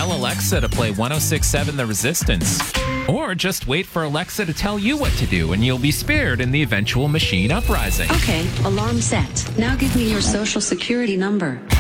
tell Alexa to play 106.7 The Resistance. Or just wait for Alexa to tell you what to do, and you'll be spared in the eventual machine uprising. Okay, alarm set. Now give me your social security number.